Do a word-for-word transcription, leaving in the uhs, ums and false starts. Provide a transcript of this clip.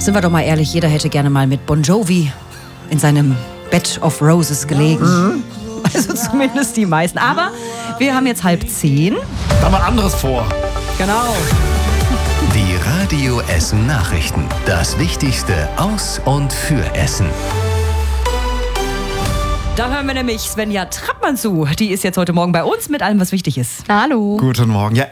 sind wir doch mal ehrlich, jeder hätte gerne mal mit Bon Jovi in seinem Bed of Roses gelegen. Mhm. Also zumindest die meisten. Aber wir haben jetzt halb zehn. Da haben wir anderes vor. Genau. Die Radio Essen Nachrichten. Das Wichtigste aus und für Essen. Da hören wir nämlich Svenja Trappmann zu. Die ist jetzt heute Morgen bei uns mit allem, was wichtig ist. Hallo. Guten Morgen. Ja,